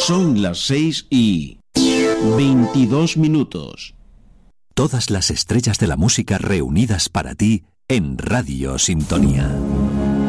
Son las 6:22. Todas las estrellas de la música reunidas para ti en Radio Sintonía.